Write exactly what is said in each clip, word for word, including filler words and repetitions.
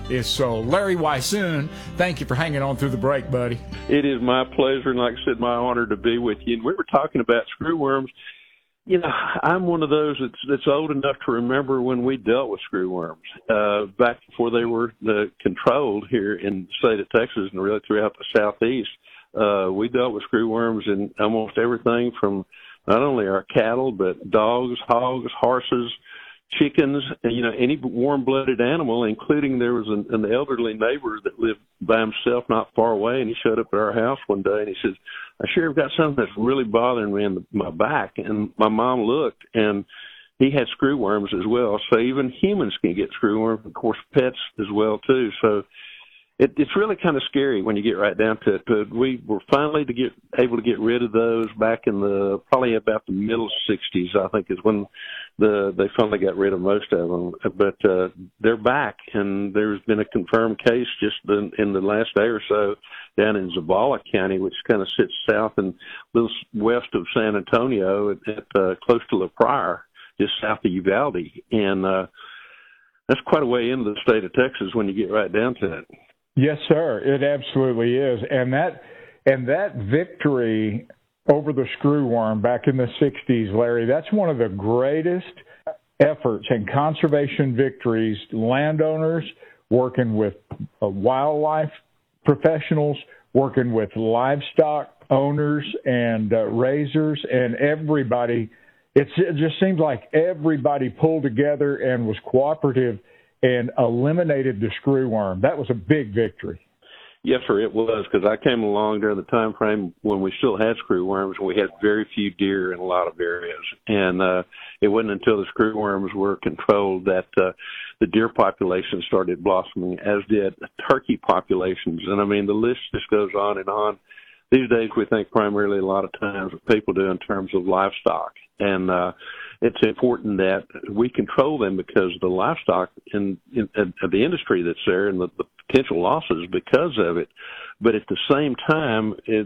is sold. Larry Weishuhn, thank you for hanging on through the break, buddy. It is my pleasure, and like I said, my honor to be with you. And we were talking about screwworms. You know, I'm one of those that's, that's old enough to remember when we dealt with screwworms uh, back before they were uh, controlled here in the state of Texas and really throughout the southeast. Uh, we dealt with screwworms in almost everything from not only our cattle, but dogs, hogs, horses, chickens, and, you know, any warm-blooded animal, including there was an, an elderly neighbor that lived by himself not far away, and he showed up at our house one day, and he says, I sure have got something that's really bothering me in the, my back. And my mom looked, and he had screwworms as well. So even humans can get screwworms, of course, pets as well, too. So it, it's really kind of scary when you get right down to it. But we were finally to get able to get rid of those back in the probably about the middle sixties, I think, is when the they finally got rid of most of them. But uh, they're back, and there's been a confirmed case just in, in the last day or so down in Zavala County, which kind of sits south and a little west of San Antonio, at, at uh, close to La Pryor, just south of Uvalde, and uh, that's quite a way into the state of Texas when you get right down to it. Yes, sir. It absolutely is. And that and that victory over the screwworm back in the sixties, Larry, that's one of the greatest efforts and conservation victories. Landowners working with uh, wildlife professionals, working with livestock owners and uh, raisers, and everybody. It's, it just seems like everybody pulled together and was cooperative and eliminated the screwworm. That was a big victory. Yes, sir, it was, because I came along during the time frame when we still had screwworms, and we had very few deer in a lot of areas. And uh, it wasn't until the screwworms were controlled that uh, the deer population started blossoming, as did turkey populations. And, I mean, the list just goes on and on. These days we think primarily a lot of times what people do in terms of livestock. And uh, it's important that we control them because the livestock and in, in, in the industry that's there and the, the potential losses because of it. But at the same time, it,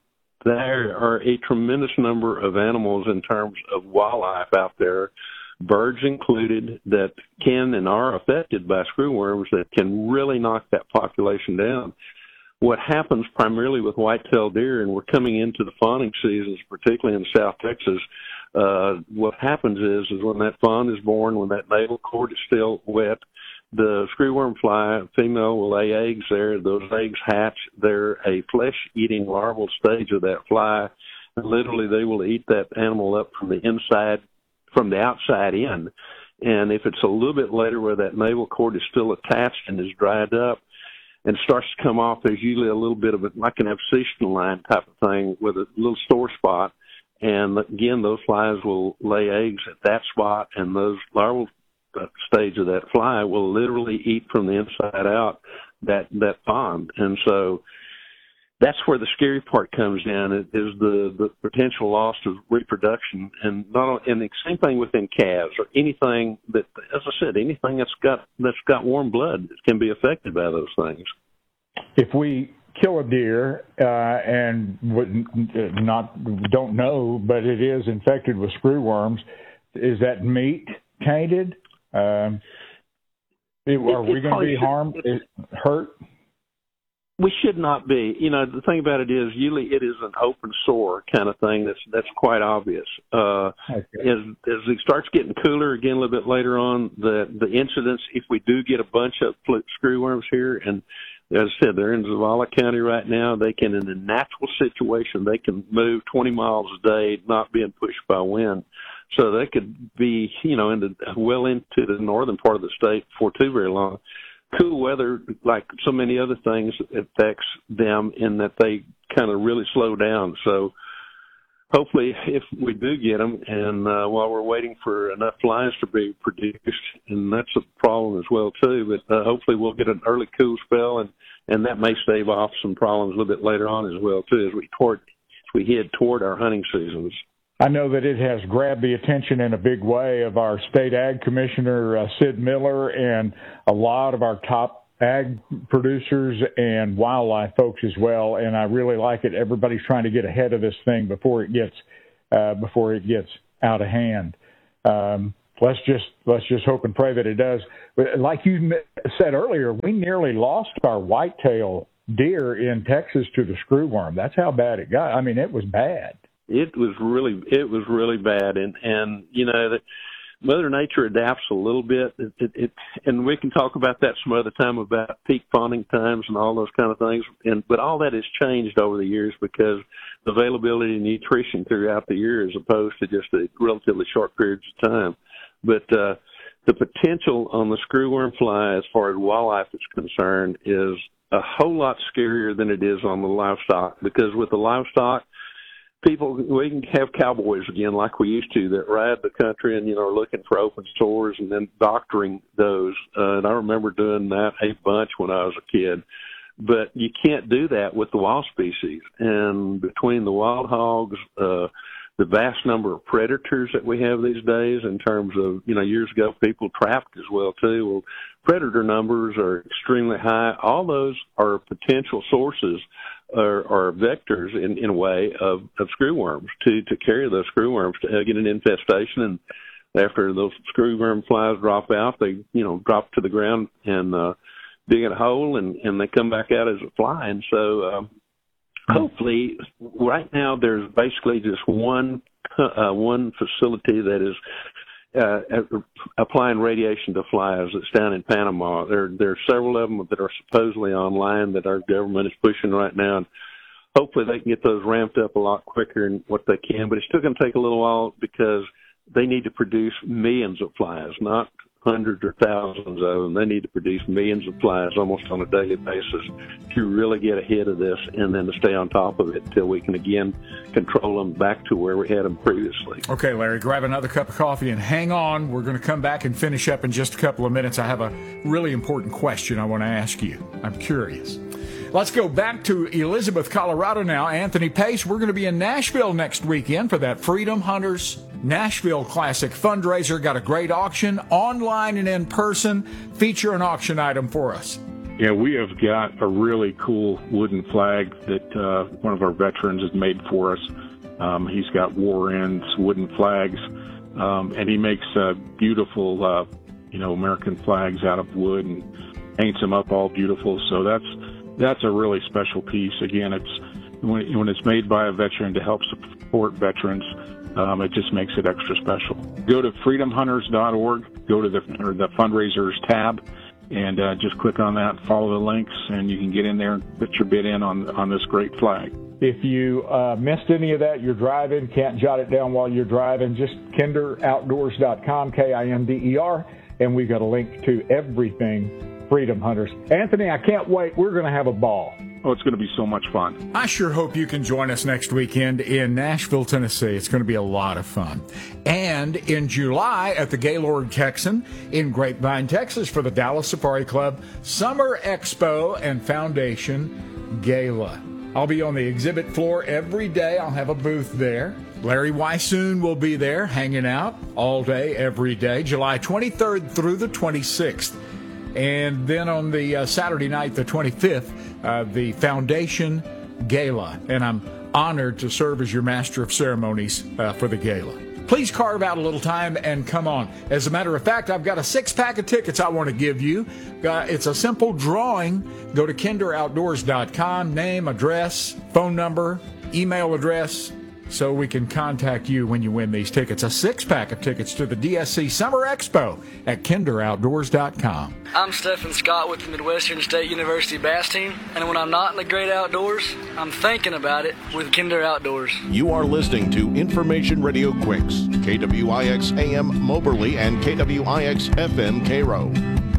there are a tremendous number of animals in terms of wildlife out there, birds included, that can and are affected by screwworms that can really knock that population down. What happens primarily with white-tailed deer, and we're coming into the fawning seasons, particularly in South Texas, uh, what happens is, is when that fawn is born, when that navel cord is still wet, the screwworm fly, female, will lay eggs there. Those eggs hatch. They're a flesh-eating larval stage of that fly. And literally, they will eat that animal up from the inside, from the outside in. And if it's a little bit later where that navel cord is still attached and is dried up, and starts to come off, there's usually a little bit of it, like an abscission line type of thing with a little sore spot. And again, those flies will lay eggs at that spot, and those larval stage of that fly will literally eat from the inside out that, that fawn. And so that's where the scary part comes in, is the, the potential loss of reproduction. And not and the same thing within calves or anything that, as I said, anything that's got that's got warm blood can be affected by those things. If we kill a deer uh, and would not don't know, but it is infected with screwworms, is that meat tainted? Um, it, are we going to be harmed, hurt? We should not be. You know, the thing about it is, usually it is an open sore kind of thing. That's that's quite obvious. Uh, okay. As as it starts getting cooler again a little bit later on, the the incidence, if we do get a bunch of screwworms here, and as I said, they're in Zavala County right now. They can, in a natural situation, they can move twenty miles a day, not being pushed by wind. So they could be, you know, in the, well into the northern part of the state before too very long. Cool weather, like so many other things, affects them in that they kind of really slow down. So hopefully, if we do get them, and uh, while we're waiting for enough flies to be produced, and that's a problem as well too, but uh, hopefully we'll get an early cool spell, and, and that may stave off some problems a little bit later on as well too, as we, toward, as we head toward our hunting seasons. I know that it has grabbed the attention in a big way of our state ag commissioner, uh, Sid Miller, and a lot of our top ag producers and wildlife folks as well. And I really like it. Everybody's trying to get ahead of this thing before it gets uh, before it gets out of hand. Um, let's just let's just hope and pray that it does. But like you said earlier, we nearly lost our whitetail deer in Texas to the screwworm. That's how bad it got. I mean, it was bad. It was really it was really bad, and and you know that Mother Nature adapts a little bit. It, it, it and we can talk about that some other time about peak fawning times and all those kind of things. And but all that has changed over the years because the availability of nutrition throughout the year as opposed to just a relatively short periods of time. But uh, the potential on the screwworm fly as far as wildlife is concerned is a whole lot scarier than it is on the livestock, because with the livestock, people, we can have cowboys again like we used to that ride the country and, you know, are looking for open sores and then doctoring those. Uh, and I remember doing that a bunch when I was a kid. But you can't do that with the wild species. And between the wild hogs, uh, the vast number of predators that we have these days in terms of, you know, years ago people trapped as well too. Well, predator numbers are extremely high. All those are potential sources or, or vectors in, in a way of, of screwworms to, to carry those screwworms to uh, get an infestation. And after those screwworm flies drop out, they, you know, drop to the ground and uh, dig a hole and, and they come back out as a fly. And so, um, hopefully, right now there's basically just one uh, one facility that is uh, applying radiation to flies. It's down in Panama. There, there are several of them that are supposedly online that our government is pushing right now. And hopefully they can get those ramped up a lot quicker than what they can. But it's still going to take a little while because they need to produce millions of flies, not hundreds or thousands of them. They need to produce millions of flies almost on a daily basis to really get ahead of this and then to stay on top of it until we can again control them back to where we had them previously. Okay, Larry, grab another cup of coffee and hang on. We're going to come back and finish up in just a couple of minutes. I have a really important question I want to ask you. I'm curious. Let's go back to Elizabeth, Colorado now. Anthony Pace, we're going to be in Nashville next weekend for that Freedom Hunters Nashville Classic fundraiser. Got a great auction, online and in person. Feature an auction item for us. Yeah, we have got a really cool wooden flag that uh, one of our veterans has made for us. Um, he's got war ends, wooden flags, um, and he makes uh, beautiful, uh, you know, American flags out of wood and paints them up all beautiful. So that's that's a really special piece. Again, it's when, when it's made by a veteran to help support veterans. Um, it just makes it extra special. Go to freedom hunters dot org, go to the, or the fundraisers tab, and uh, just click on that, follow the links, and you can get in there and put your bid in on, on this great flag. If you uh, missed any of that, you're driving, can't jot it down while you're driving, just kinder outdoors dot com, K I N D E R, and we've got a link to everything Freedom Hunters. Anthony, I can't wait. We're going to have a ball. Oh, it's going to be so much fun. I sure hope you can join us next weekend in Nashville, Tennessee. It's going to be a lot of fun. And in July at the Gaylord Texan in Grapevine, Texas for the Dallas Safari Club Summer Expo and Foundation Gala. I'll be on the exhibit floor every day. I'll have a booth there. Larry Weishuhn will be there hanging out all day, every day, July twenty-third through the twenty-sixth. And then on the uh, Saturday night, the twenty-fifth, uh, the Foundation Gala. And I'm honored to serve as your master of ceremonies uh, for the gala. Please carve out a little time and come on. As a matter of fact, I've got a six-pack of tickets I want to give you. Uh, it's a simple drawing. Go to kinder outdoors dot com, name, address, phone number, email address, so we can contact you when you win these tickets. A six-pack of tickets to the D S C Summer Expo at kinder outdoors dot com. I'm Stephen Scott with the Midwestern State University Bass Team, and when I'm not in the great outdoors, I'm thinking about it with Kinder Outdoors. You are listening to Information Radio Quicks, K W I X A M Moberly and K W I X F M Cairo.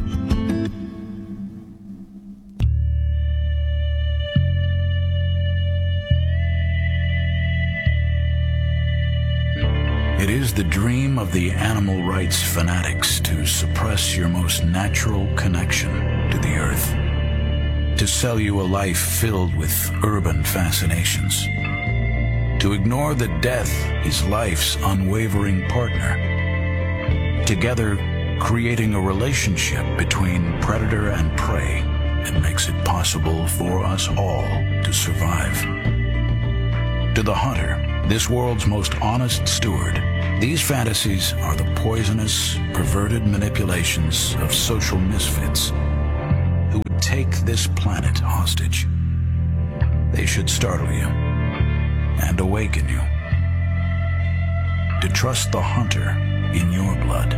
It is the dream of the animal rights fanatics to suppress your most natural connection to the earth, to sell you a life filled with urban fascinations, to ignore that death is life's unwavering partner, together creating a relationship between predator and prey that makes it possible for us all to survive. To the hunter, this world's most honest steward, These fantasies are the poisonous, perverted manipulations of social misfits who would take this planet hostage. They should startle you and awaken you to trust the hunter in your blood.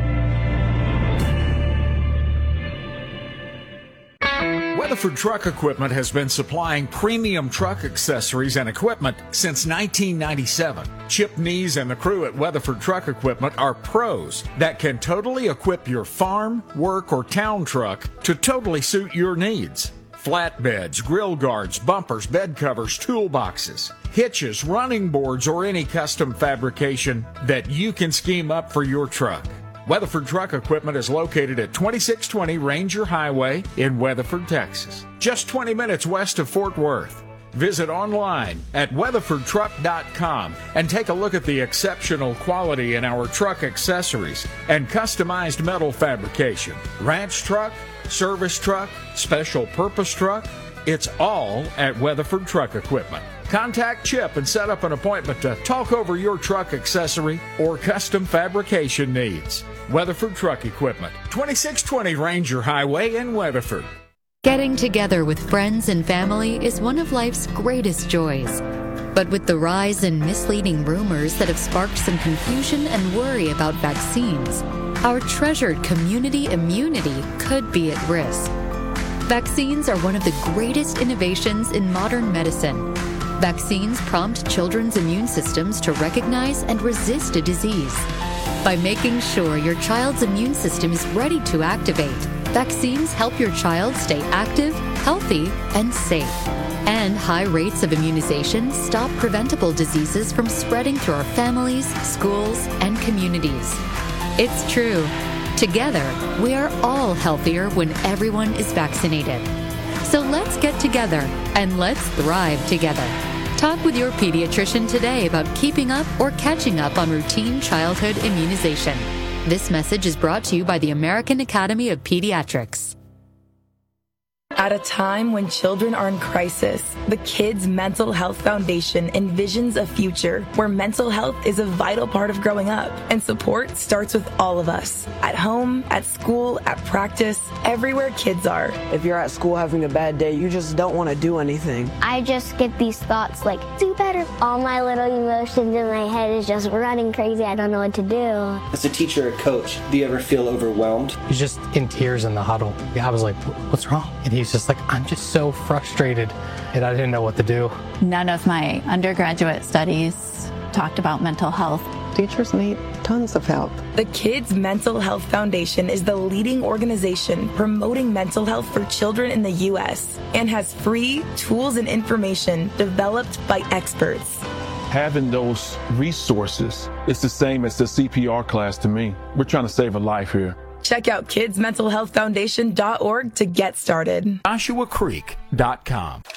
Weatherford Truck Equipment has been supplying premium truck accessories and equipment since nineteen ninety-seven. Chip Nees and the crew at Weatherford Truck Equipment are pros that can totally equip your farm, work, or town truck to totally suit your needs. Flatbeds, grill guards, bumpers, bed covers, toolboxes, hitches, running boards, or any custom fabrication that you can scheme up for your truck. Weatherford Truck Equipment is located at twenty-six twenty Ranger Highway in Weatherford, Texas, just twenty minutes west of Fort Worth. Visit online at weatherford truck dot com and take a look at the exceptional quality in our truck accessories and customized metal fabrication. Ranch truck, service truck, special purpose truck, it's all at Weatherford Truck Equipment. Contact Chip and set up an appointment to talk over your truck accessory or custom fabrication needs. Weatherford Truck Equipment, twenty-six twenty Ranger Highway in Weatherford. Getting together with friends and family is one of life's greatest joys. But with the rise in misleading rumors that have sparked some confusion and worry about vaccines, our treasured community immunity could be at risk. Vaccines are one of the greatest innovations in modern medicine. Vaccines prompt children's immune systems to recognize and resist a disease. By making sure your child's immune system is ready to activate, vaccines help your child stay active, healthy, and safe. And high rates of immunization stop preventable diseases from spreading through our families, schools, and communities. It's true. Together, we are all healthier when everyone is vaccinated. So let's get together and let's thrive together. Talk with your pediatrician today about keeping up or catching up on routine childhood immunization. This message is brought to you by the American Academy of Pediatrics. At a time when children are in crisis, the Kids Mental Health Foundation envisions a future where mental health is a vital part of growing up, and support starts with all of us. At home, at school, at practice, everywhere kids are. If you're at school having a bad day, you just don't want to do anything. I just get these thoughts like, do better. All my little emotions in my head is just running crazy. I don't know what to do. As a teacher or coach, do you ever feel overwhelmed? He's just in tears in the huddle. I was like, what's wrong? And he's just like, I'm just so frustrated, and I didn't know what to do. None of my undergraduate studies talked about mental health. Teachers need tons of help. The Kids Mental Health Foundation is the leading organization promoting mental health for children in the U S and has free tools and information developed by experts. Having those resources is the same as the C P R class to me. We're trying to save a life here. Check out kids mental health foundation dot org to get started. Joshua Creek dot com.